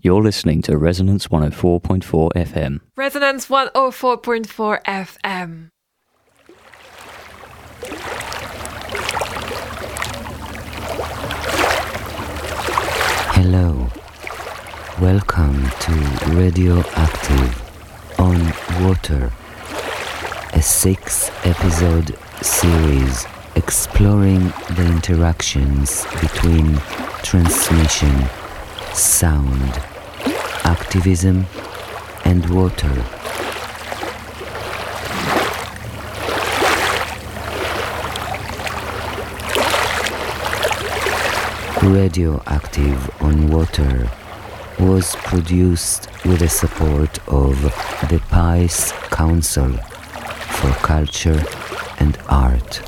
You're listening to Resonance 104.4 FM. Resonance 104.4 FM. Hello, welcome to Radioactive on Water, a 6-episode series exploring the interactions between transmission, sound, activism, and water. Radioactive on Water was produced with the support of the Pice Council for Culture and Art.